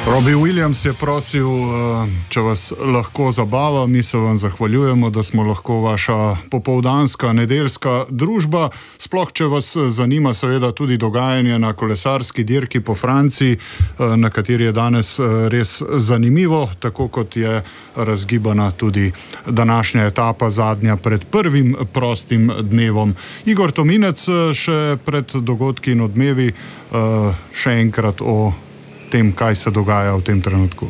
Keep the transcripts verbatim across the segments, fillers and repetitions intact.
Robbie Williams je prosil, če vas lahko zabava, mi se vam zahvaljujemo, da smo lahko vaša popoldanska, nedeljska družba. Sploh, če vas zanima seveda tudi dogajanje na kolesarski dirki po Franciji, na kateri je danes res zanimivo, tako kot je razgibana tudi današnja etapa, zadnja pred prvim prostim dnevom. Igor Tominec še pred dogodki in odmevi, še enkrat o tem, kaj se dogaja v tem trenutku.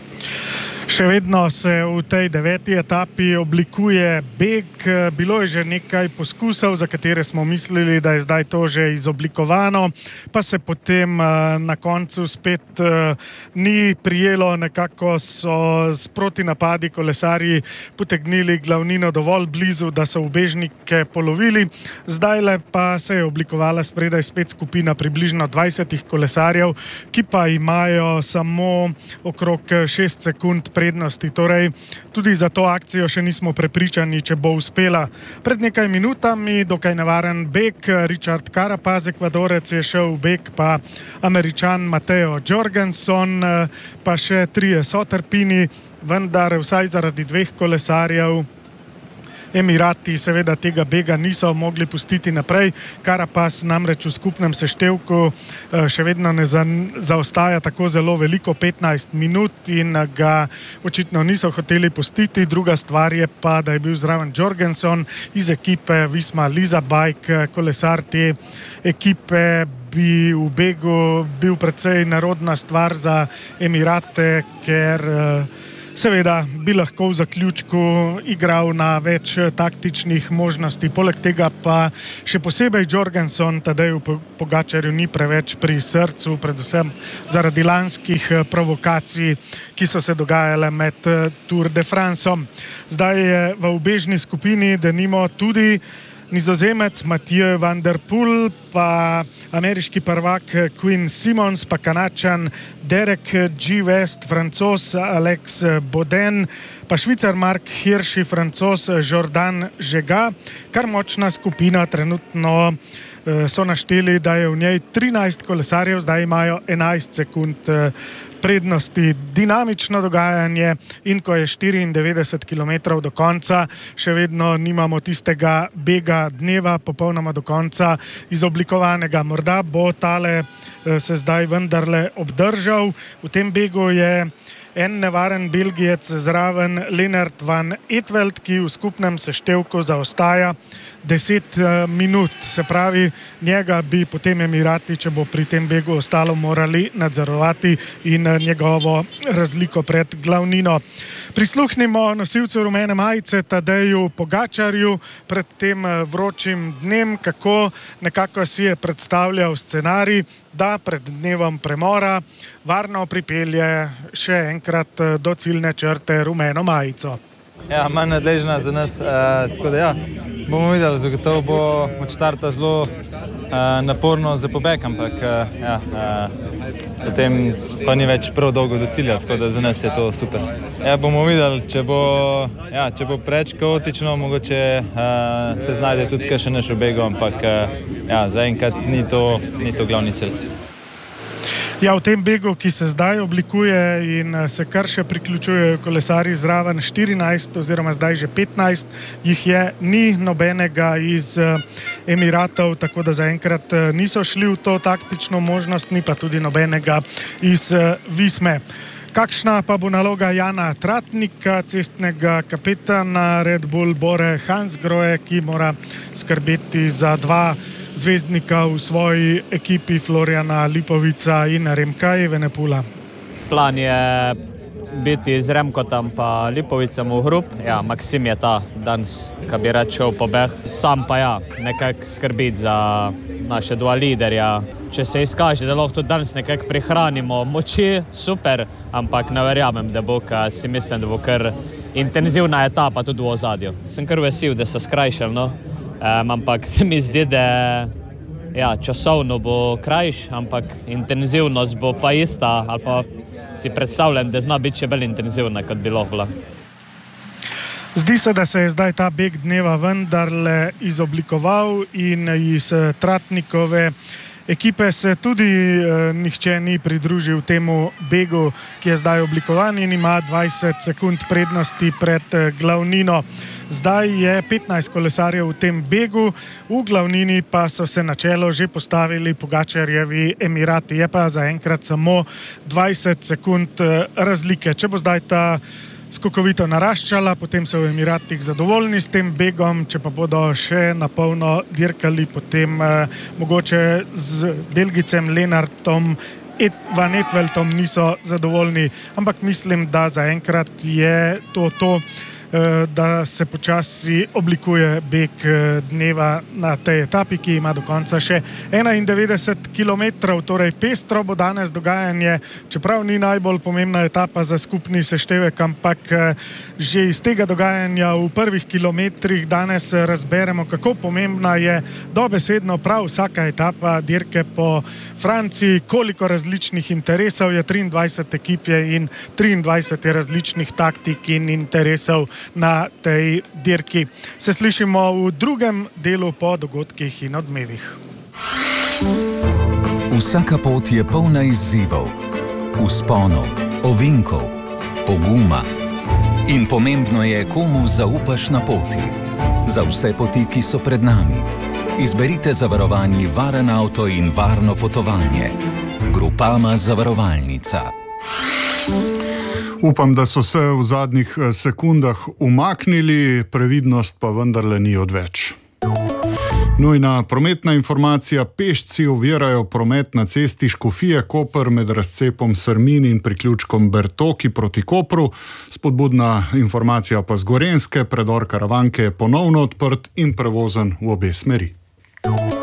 Še vedno se v tej deveti etapi oblikuje beg. Bilo je že nekaj poskusov, za katere smo mislili, da je zdaj to že izoblikovano, pa se potem na koncu spet ni prijelo. Nekako so s protinapadi kolesarji potegnili glavnino dovolj blizu, da so ubežnike polovili. Zdajle pa se je oblikovala spredaj spet skupina približno dvajsetih kolesarjev, ki pa imajo samo okrog šest sekund prednosti. Torej, tudi za to akcijo še nismo prepričani, če bo uspela. Pred nekaj minutami dokaj nevaren beg. Richard Carapaz, Ekvadorec, je šel v beg, pa Američan Mateo Jorgenson, pa še trije sotrpini, vendar vsaj zaradi dveh kolesarjev Emirati seveda tega bega niso mogli pustiti naprej. Carapaz namreč v skupnem seštevku še vedno ne zaostaja tako zelo veliko, petnajst minut, in ga očitno niso hoteli pustiti. Druga stvar je pa, da je bil zraven Jorgenson iz ekipe Visma Lease a Bike. Kolesar te ekipe bi v begu bil precej nerodna stvar za Emirate, ker seveda bi lahko v zaključku igral na več taktičnih možnosti. Poleg tega pa še posebej Jorgenson Tadeju Pogačarju ni preveč pri srcu, predvsem zaradi lanskih provokacij, ki so se dogajale med Tour de Franceom. Zdaj je v ubežni skupini denimo tudi Nizozemec Mathieu van der Poel, pa ameriški prvak Quinn Simmons, pa Kanačan Derek G. West, Francoz Alex Bodin, pa Švicar Mark Hirschi, Francoz Jordan Žega. Kar močna skupina, trenutno so našteli, da je v njej trinajst kolesarjev, zdaj imajo enajst sekund prednosti. Dinamično dogajanje, in ko je štiriindevetdeset kilometrov do konca, še vedno nimamo tistega bega dneva popolnoma do konca izoblikovanega. Morda bo tale se zdaj vendarle obdržal. V tem begu je en nevaren Belgijec zraven, Lennart van Etveld, ki v skupnem seštevku zaostaja deset minut. Se pravi, njega bi potem Emirati, če bo pri tem begu ostalo, morali nadzorovati in njegovo razliko pred glavnino. Prisluhnimo nosilcu rumene majice Tadeju Pogačarju pred tem vročim dnem, kako nekako si je predstavljal scenarij, da pred dnevom premora varno pripelje še enkrat do ciljne črte rumeno majico. Ja, manj nadležna za nas, uh, tako da ja, bomo videli, zagotovo bo od štarta zelo uh, naporno za pobeg, ampak uh, ja, uh, potem pa ni več prav dolgo do cilja, tako da za nas je to super. Ja, bomo videli, če bo, ja, če bo preveč kaotično, mogoče uh, se znajde tudi kakšen naš beg, ampak uh, ja, zaenkrat ni to, ni to glavni cilj. Ja, v tem begu, ki se zdaj oblikuje in se kar še priključujejo kolesarji zraven, štirinajst oziroma zdaj že petnajst jih je, ni nobenega iz Emiratov, tako da zaenkrat niso šli v to taktično možnost, ni pa tudi nobenega iz Visme. Kakšna pa bo naloga Jana Tratnika, cestnega kapetana Red Bull Bore Hansgrohe, ki mora skrbeti za dva zvezdnika v svoji ekipi, Floriana Lipovica in Remka Evenepoela? Plan je biti z Remkotom pa Lipovicem v grup. Ja, Maksim je ta danes, ki bi rad šel pobeg. Sam pa ja, nekako skrbiti za naše dva liderja. Če se izkaže, da lahko tudi danes nekako prihranimo moči, super, ampak ne verjamem, da bo, ker si mislim, da bo kar intenzivna etapa tudi v ozadju. Sem kar vesel, da so skrajšali, no. Um, ampak se mi zdi, da ja, časovno bo krajš, ampak intenzivnost bo pa ista, ali pa si predstavljam, da zna biti še bolj intenzivna, kot bi lahko bila. Zdi se, da se je zdaj ta beg dneva vendarle izoblikoval in iz Tratnikove ekipe se tudi uh, nihče ni pridružil temu begu, ki je zdaj oblikovan in ima dvajset sekund prednosti pred uh, glavnino. Zdaj je petnajst kolesarjev v tem begu, v glavnini pa so se na čelo že postavili Pogačarjevi Emirati. Je pa zaenkrat samo dvajset sekund razlike. Če bo zdaj ta skokovito naraščala, potem so v Emiratih zadovoljni s tem begom, če pa bodo še na polno dirkali, potem eh, mogoče z Belgicem Lennartom Van Etveltom niso zadovoljni. Ampak mislim, da zaenkrat je to to, da se počasi oblikuje beg dneva na tej etapi, ki ima do konca še enaindevetdeset kilometrov, torej pestro bo danes dogajanje, čeprav ni najbolj pomembna etapa za skupni seštevek, ampak že iz tega dogajanja v prvih kilometrih danes razberemo, kako pomembna je dobesedno prav vsaka etapa dirke po Franciji, koliko različnih interesov je, triindvajset ekip je in triindvajset je različnih taktik in interesov na tej dirki. Se slišimo v drugem delu po dogodkih in odmevih. Vsaka pot je polna izzivov, vzponov, ovinkov, poguma. In pomembno je, komu zaupaš na poti. Za vse poti, ki so pred nami. Izberite zavarovani varen avto in varno potovanje. Groupama zavarovalnica. Upam, da so se v zadnjih sekundah umaknili, previdnost pa vendarle ni odveč. Nujna prometna informacija: pešci ovirajo promet na cesti Škofije Koper med razcepom Srmin in priključkom Bertoki proti Kopru. Spodbudna informacija pa z Gorenjske: predor Karavanke je ponovno odprt in prevozen v obe smeri.